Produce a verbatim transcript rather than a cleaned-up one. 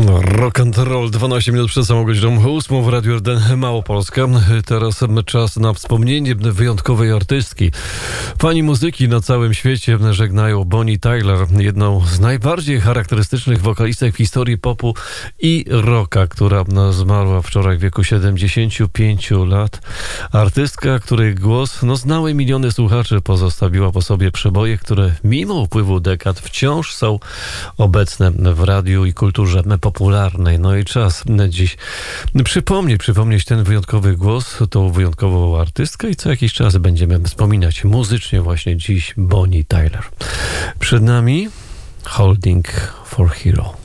No, rock and roll, dwanaście minut przed samą godziną ósmą w Radiu R D Małopolska. Teraz czas na wspomnienie wyjątkowej artystki. Fani muzyki na całym świecie żegnają Bonnie Tyler, jedną z najbardziej charakterystycznych wokalistek w historii popu i rocka, która zmarła wczoraj w wieku siedemdziesięciu pięciu lat. Artystka, której głos no, znały miliony słuchaczy, pozostawiła po sobie przeboje, które mimo upływu dekad wciąż są obecne w radiu i kulturze popularnej. No i czas dziś przypomnieć, przypomnieć ten wyjątkowy głos, tą wyjątkową artystkę i co jakiś czas będziemy wspominać muzycznie właśnie dziś Bonnie Tyler. Przed nami Holding for Hero.